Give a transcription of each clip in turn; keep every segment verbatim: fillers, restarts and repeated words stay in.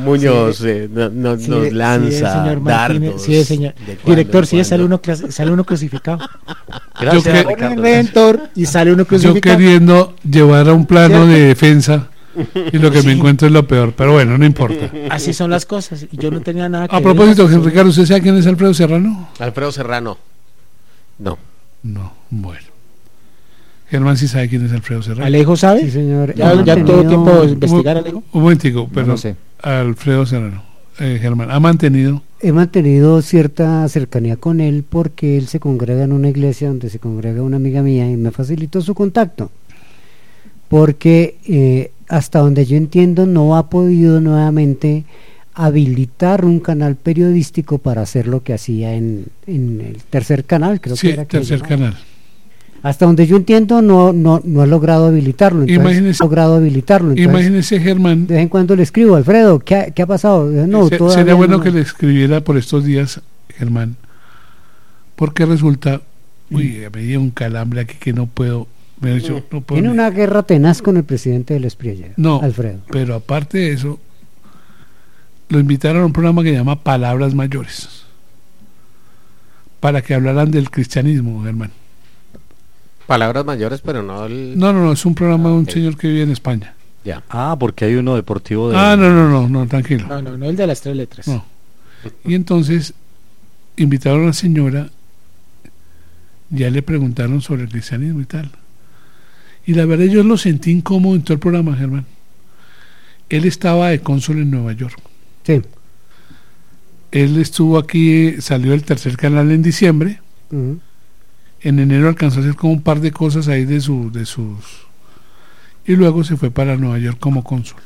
Muñoz sí, eh, no, no, sí, nos lanza sí, señor dardos. Sí, señor. Director, sí, sale uno, sale uno crucificado. Gracias, Yo que, Ricardo. Redentor, y sale uno crucificado. Yo queriendo llevar a un plano ¿cierto? De defensa y lo que sí. me encuentro es lo peor, pero bueno, no importa. Así son las cosas, y yo no tenía nada que A propósito, Ricardo, ¿usted sabe quién es Alfredo Serrano? Alfredo Serrano. No. No, bueno. Germán sí sabe quién es Alfredo Serrano. ¿Alejo sabe? Sí, señor. Ya, ya tenido... todo tiempo de investigar, Alejo. Un, un momentico, pero no sé. Alfredo Serrano. Eh, Germán, ¿ha mantenido? He mantenido cierta cercanía con él porque él se congrega en una iglesia donde se congrega una amiga mía y me facilitó su contacto. Porque eh, hasta donde yo entiendo no ha podido nuevamente habilitar un canal periodístico para hacer lo que hacía en, en el tercer canal, creo sí, que era. Sí, tercer que canal. Hasta donde yo entiendo no no no ha logrado habilitarlo. Entonces, imagínese, ha logrado habilitarlo. Entonces, imagínese, Germán. De vez en cuando le escribo, Alfredo, ¿qué ha, qué ha pasado? No, se, sería bueno no. que le escribiera por estos días, Germán, porque resulta, uy, me dio un calambre aquí que no puedo. Me he dicho, no puedo Tiene ni... una guerra tenaz con el presidente del Espriella, no, Alfredo. Pero aparte de eso, lo invitaron a un programa que se llama Palabras Mayores, para que hablaran del cristianismo, Germán. Palabras mayores, pero no el... No, no, no, es un programa ah, de un okay. señor que vive en España. Ya. Ah, porque hay uno deportivo de... Ah, no, no, no, no, tranquilo. No, no, no el de las tres letras. No. Y entonces invitaron a una señora, ya le preguntaron sobre el cristianismo y tal. Y la verdad yo lo sentí incómodo en todo el programa, Germán. Él estaba de cónsul en Nueva York. Sí. Él estuvo aquí, salió el tercer canal en diciembre. Uh-huh. En enero alcanzó a hacer como un par de cosas ahí de, su, de sus... Y luego se fue para Nueva York como cónsul.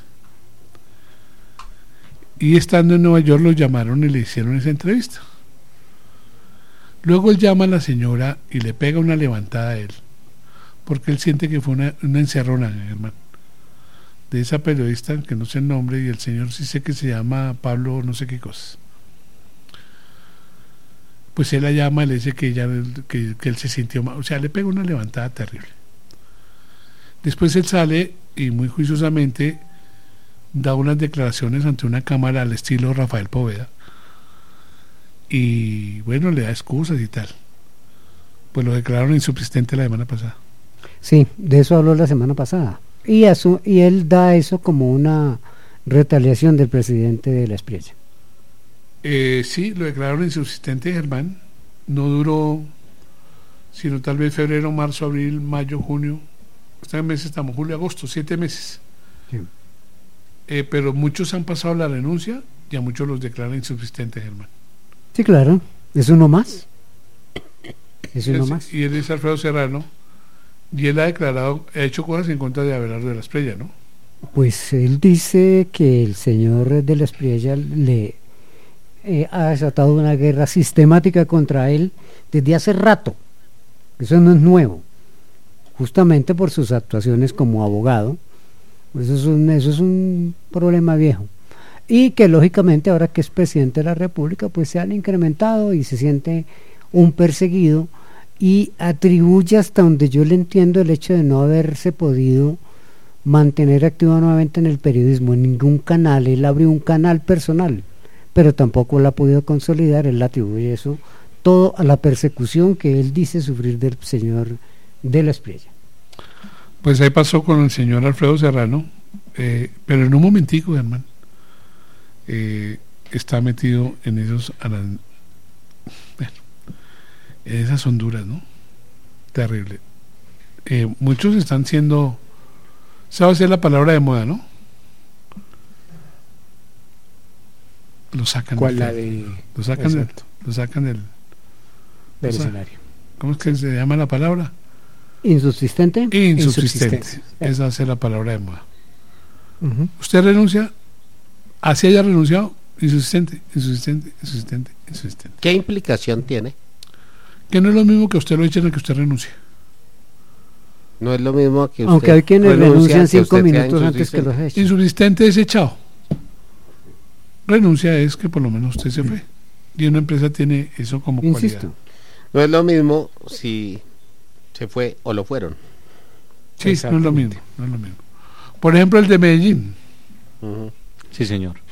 Y estando en Nueva York lo llamaron y le hicieron esa entrevista. Luego él llama a la señora y le pega una levantada a él, porque él siente que fue una, una encerrona, hermano, de esa periodista que no sé el nombre, y el señor sí sé que se llama Pablo no sé qué cosas. Pues él la llama y le dice que, ella, que, que él se sintió mal, o sea, le pega una levantada terrible. Después él sale y muy juiciosamente da unas declaraciones ante una cámara al estilo Rafael Poveda, y bueno, le da excusas y tal. Pues lo declararon insubsistente la semana pasada. Sí, de eso habló la semana pasada. Y, asu- y él da eso como una retaliación del presidente de la Espriella. Eh, sí, lo declararon insubsistente, Germán. No duró, sino tal vez febrero, marzo, abril, mayo, junio. Este mes estamos, julio, agosto, siete meses. Sí. Eh, pero muchos han pasado la renuncia y a muchos los declaran insubsistentes, Germán. Sí, claro, es uno más. Es uno es, más. Y él es Alfredo Serrano, y él ha declarado, ha hecho cosas en contra de Abelardo de la Espriella, ¿no? Pues él dice que el señor de la Espriella le eh, ha desatado una guerra sistemática contra él desde hace rato. Eso no es nuevo, justamente por sus actuaciones como abogado. Eso es un, eso es un problema viejo. Y que lógicamente ahora que es presidente de la República pues se han incrementado y se siente un perseguido, y atribuye, hasta donde yo le entiendo, el hecho de no haberse podido mantener activo nuevamente en el periodismo, en ningún canal. Él abrió un canal personal, pero tampoco lo ha podido consolidar. Él atribuye eso todo a la persecución que él dice sufrir del señor de la Espriella. Pues ahí pasó con el señor Alfredo Serrano, eh, pero en un momentico, hermano, eh, está metido en esos aran... bueno, en esas honduras, ¿no? Terrible. Eh, muchos están siendo, ¿sabe hacer la palabra de moda, no? Lo sacan. ¿Cuál del, la de...? Lo sacan del, lo sacan del, del o sea, escenario. ¿Cómo es que se llama la palabra? ¿Insubsistente? Insubsistente. Insubsistencia. Esa va a ser la palabra de moda. Uh-huh. ¿Usted renuncia? ¿Así haya renunciado? Insubsistente, insubsistente, insubsistente, insubsistente. ¿Qué implicación tiene? Que no es lo mismo que usted lo echen a que usted renuncie. No es lo mismo que usted Aunque hay quienes renuncia, renuncian que cinco usted sea minutos antes que los insubsistente. echen. Insubsistente es echado. Renuncia es que por lo menos usted se fue. Y una empresa tiene eso como Insisto. cualidad. No es lo mismo si se fue o lo fueron. Sí, no es lo mismo, no es lo mismo. Por ejemplo, el de Medellín. Uh-huh. Sí, señor.